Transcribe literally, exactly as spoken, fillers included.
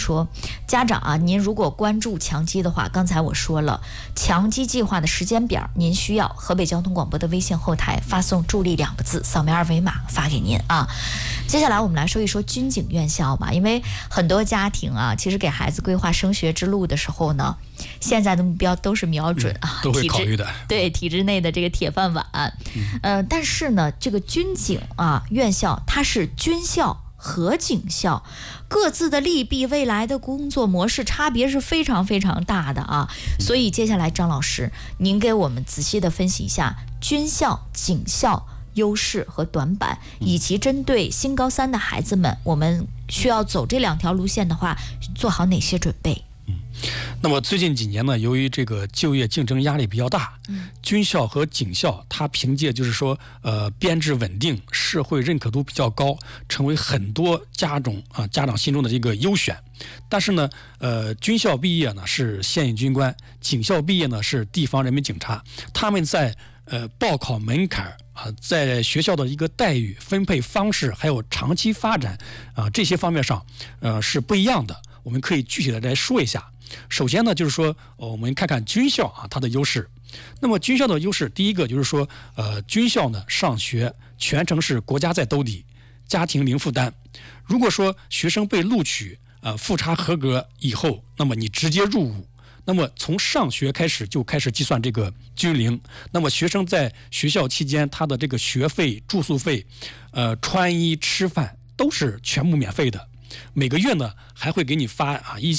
说，家长啊，您如果关注强基的话，刚才我说了，强基计划的时间表，您需要河北交通广播的微信后台发送助力两个字，扫描二维码发给您啊。接下来我们来说一说军警院校吧，因为很多家庭啊，其实给孩子规划升学之路的时候呢，现在的目标都是瞄准啊， 嗯、都会考虑的， 对体制内的这个铁饭碗。嗯、呃，但是呢，这个军警啊院校它是军校和警校，各自的利弊，未来的工作模式差别是非常非常大的啊。所以接下来张老师，您给我们仔细的分析一下军校、警校优势和短板，以及针对新高三的孩子们，我们需要走这两条路线的话，做好哪些准备？ 嗯，那么最近几年呢，由于这个就业竞争压力比较大，嗯，军校和警校它凭借就是说呃编制稳定、社会认可度比较高，成为很多家长啊家长心中的这个优选。但是呢，呃，军校毕业呢是现役军官，警校毕业呢是地方人民警察，他们在呃报考门槛啊，在学校的一个待遇、分配方式，还有长期发展啊这些方面上，呃是不一样的。我们可以具体的来说一下。首先呢，就是说，呃、我们看看军校啊它的优势。那么军校的优势，第一个就是说，呃，军校呢上学全程是国家在兜底，家庭零负担。如果说学生被录取，呃，复查合格以后，那么你直接入伍。那么从上学开始就开始计算这个军龄，那么学生在学校期间，他的这个学费、住宿费、呃穿衣吃饭都是全部免费的。每个月呢还会给你发啊一